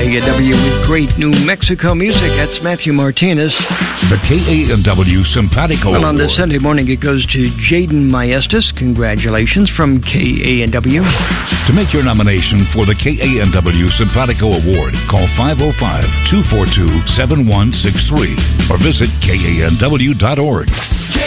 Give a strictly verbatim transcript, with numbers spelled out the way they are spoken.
K A N W with great New Mexico music. That's Matthew Martinez. The K A N W Simpatico Well, on Award. this Sunday morning, it goes to Jaden Maestas. Congratulations from K A N W. To make your nomination for the K A N W Simpatico Award, call five oh five, two four two, seven one six three or visit K A N W dot org.